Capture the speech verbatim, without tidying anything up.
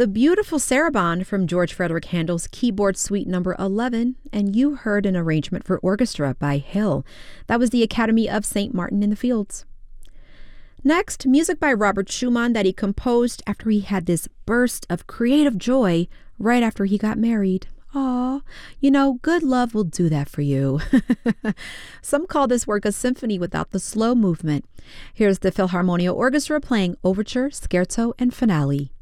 The beautiful Sarabande from George Frederick Handel's Keyboard Suite Number eleven, and you heard an arrangement for orchestra by Hill. That was the Academy of Saint Martin in the Fields. Next, music by Robert Schumann that he composed after he had this burst of creative joy right after he got married. Aw, you know, good love will do that for you. Some call this work a symphony without the slow movement. Here's the Philharmonia Orchestra playing Overture, Scherzo, and Finale.